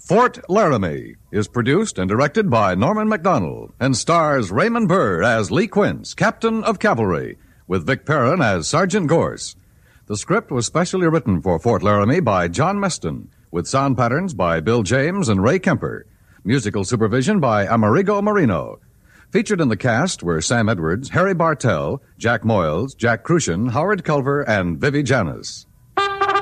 Fort Laramie is produced and directed by Norman MacDonald and stars Raymond Burr as Lee Quince, Captain of Cavalry, with Vic Perrin as Sergeant Gorse. The script was specially written for Fort Laramie by John Meston, with sound patterns by Bill James and Ray Kemper. Musical supervision by Amerigo Marino. Featured in the cast were Sam Edwards, Harry Bartell, Jack Moyles, Jack Crucian, Howard Culver, and Vivi Janis.